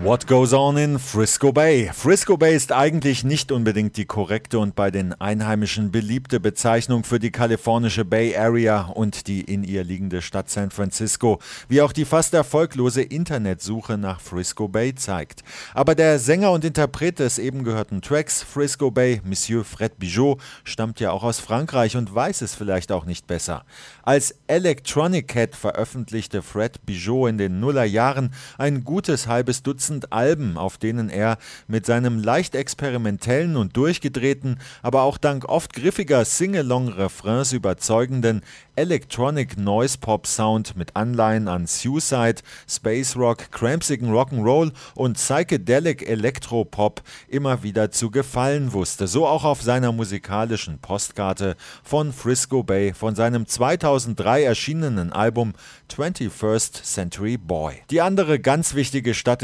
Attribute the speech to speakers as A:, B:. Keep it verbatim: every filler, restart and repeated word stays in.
A: What goes on in Frisco Bay? Frisco Bay ist eigentlich nicht unbedingt die korrekte und bei den Einheimischen beliebte Bezeichnung für die kalifornische Bay Area und die in ihr liegende Stadt San Francisco, wie auch die fast erfolglose Internetsuche nach Frisco Bay zeigt. Aber der Sänger und Interpret des eben gehörten Tracks, Frisco Bay, Monsieur Fred Bijot, stammt ja auch aus Frankreich und weiß es vielleicht auch nicht besser. Als Electronic Cat veröffentlichte Fred Bijot in den Nullerjahren ein gutes halbes Dutzend Alben, auf denen er mit seinem leicht experimentellen und durchgedrehten, aber auch dank oft griffiger Sing-Along-Refrains überzeugenden Electronic Noise Pop Sound mit Anleihen an Suicide, Space Rock, krampsigen Rock'n'Roll und Psychedelic Electropop immer wieder zu gefallen wusste. So auch auf seiner musikalischen Postkarte von Frisco Bay von seinem zweitausenddrei erschienenen Album twenty-first Century Boy. Die andere ganz wichtige Stadt